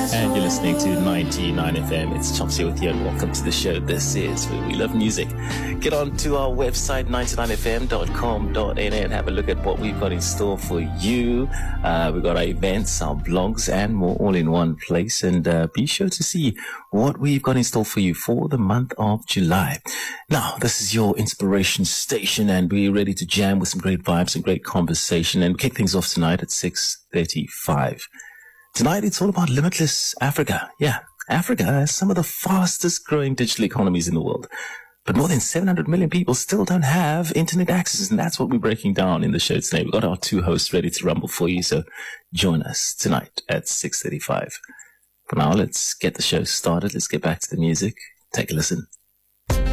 And you're listening to 99 FM. It's Chopsy with you and welcome to the show. This is where we love music. Get on to our website, 99fm.com.na, and have a look at what we've got in store for you. We've got our events, our blogs, and more all in one place. And be sure to see what we've got in store for you for the month of July. Now, this is your inspiration station, and we're ready to jam with some great vibes and great conversation. And kick things off tonight at 6:35. Tonight, it's all about limitless Africa. Yeah, Africa has some of the fastest growing digital economies in the world. But more than 700 million people still don't have internet access. And that's what we're breaking down in the show today. We've got our two hosts ready to rumble for you. So join us tonight at 6:35. For now, let's get the show started. Let's get back to the music. Take a listen.